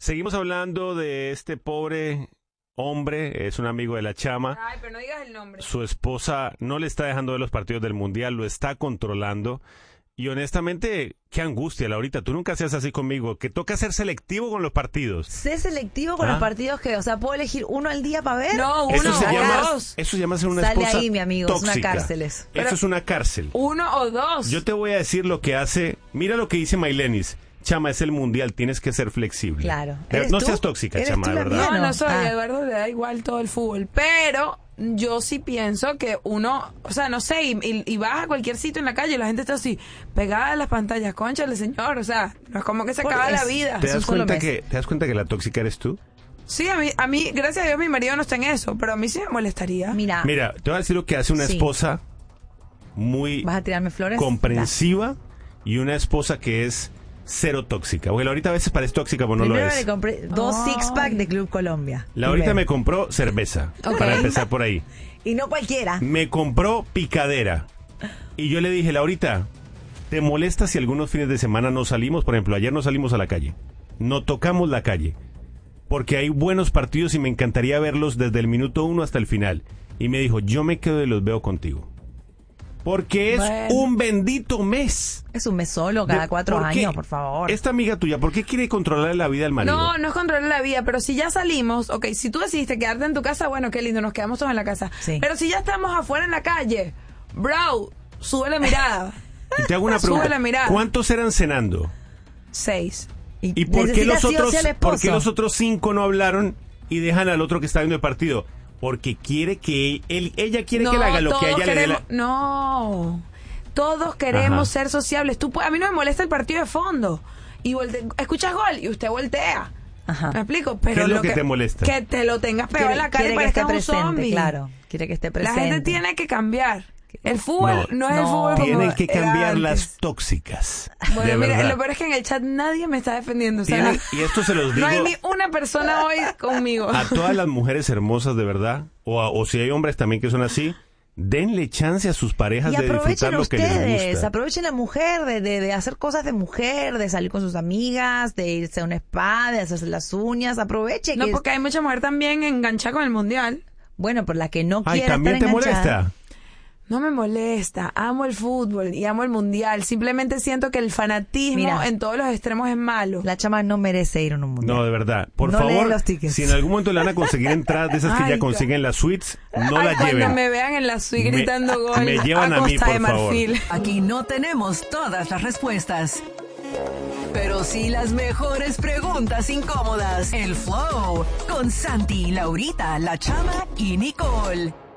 Seguimos hablando de este pobre hombre, es un amigo de la chama. Ay, pero no digas el nombre. Su esposa no le está dejando ver los partidos del Mundial, lo está controlando. Y honestamente, qué angustia, Laurita. Tú nunca seas así conmigo, que toca ser selectivo con los partidos. Sé selectivo con los partidos que, o sea, ¿puedo elegir uno al día para ver? No, uno Eso se o llama, dos. eso se llama ser una Sale esposa ahí, mi amigo, tóxica. es una cárcel eso. Eso es una cárcel. Uno o dos. Yo te voy a decir lo que hace. Mira lo que dice Mailenis. Chama, es el Mundial, tienes que ser flexible. Claro. No tú? seas tóxica, ¿Eres Chama, tú de la verdad. mía? No soy. Ah. A Eduardo le da igual todo el fútbol. Pero yo sí pienso que uno, o sea, no sé, y vas a cualquier sitio en la calle y la gente está así, pegada a las pantallas. Cónchale, señor. O sea, no es como que se acaba la vida. ¿Te Es un das, solo cuenta mes. ¿Te das cuenta que la tóxica eres tú? Sí, a mí, gracias a Dios, mi marido no está en eso. Pero a mí sí me molestaría. Mira, Mira, te voy a decir lo que hace una Sí. esposa muy ¿vas a tirarme flores? comprensiva y una esposa que es cero tóxica. Porque ahorita a veces parece tóxica, pero no Primero lo es. le compré 2 six-pack de Club Colombia. Laurita Primero. me compró cerveza, Ok. para empezar por ahí. Y no cualquiera. Me compró picadera. Y yo le dije, Laurita, ¿te molesta si algunos fines de semana no salimos? Por ejemplo, ayer no salimos a la calle. No tocamos la calle. Porque hay buenos partidos y me encantaría verlos desde el minuto 1 hasta el final. Y me dijo, yo me quedo y los veo contigo. Porque es Bueno. un bendito mes. Es un mes solo, cada 4 ¿Por qué? años, por favor. Esta amiga tuya, ¿por qué quiere controlar la vida del marido? No, no es controlar la vida, pero si ya salimos, ok, si tú decidiste quedarte en tu casa, bueno, qué lindo, nos quedamos todos en la casa. Sí. Pero si ya estamos afuera en la calle, bro, sube la mirada. Y te hago una Sube pregunta. la mirada. ¿Cuántos eran cenando? 6. ¿Y por qué, necesita los sí o otros, sí al esposo. por qué los otros 5 no hablaron y dejan al otro que está viendo el partido? Porque quiere que ella quiere que le haga lo que a ella le dé la... No, todos queremos Ajá. ser sociables. A mí no me molesta el partido de fondo. Y escuchas gol y usted voltea. Ajá. ¿Me explico? Pero ¿Qué es lo que te molesta? Que te lo tengas pegado en la cara y quiere que parezcas esté un presente, zombie. claro. Quiere que esté La presente. gente tiene que cambiar. El fútbol no es el no. fútbol como Tienen que era cambiar antes. las tóxicas. Bueno, de mira, verdad. lo peor es que en el chat nadie me está defendiendo. O sea, Tienen- y esto se los digo no hay ni una persona hoy conmigo. a todas las mujeres hermosas de verdad, o si hay hombres también que son así, denle chance a sus parejas Y de disfrutar aprovechen lo que les ustedes, gusta. aprovechen la mujer de hacer cosas de mujer, de salir con sus amigas, de irse a un spa, de hacerse las uñas, aprovechen. No, que porque hay mucha mujer también enganchada con el mundial. bueno, por la que no Ay, quiere ¿también estar te enganchada. molesta? No me molesta, amo el fútbol y amo el mundial. Simplemente siento que el fanatismo Mira. en todos los extremos es malo. La chama no merece ir a un mundial. No, de verdad. Por No lee favor, los tickets. si en algún momento le van a conseguir entradas de esas que Ay, ya consiguen las suites, no Ay, las cuando lleven. me vean en la suite Me- gritando gol me llevan a mí, Costa por de Marfil. Aquí no tenemos todas las respuestas, pero sí las mejores preguntas incómodas. El Flow con Santi, Laurita, La Chama y Nicole.